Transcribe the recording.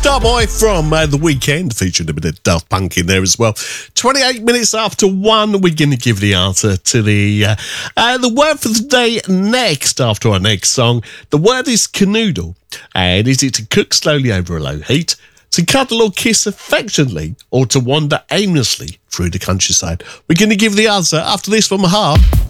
Starboy from The Weeknd, featured a bit of Daft Punk in there as well. 28 minutes after 1, we're going to give the answer to the word for the day next, after our next song. The word is canoodle, and is it to cook slowly over a low heat, to cuddle or kiss affectionately, or to wander aimlessly through the countryside? We're going to give the answer after this from Heart.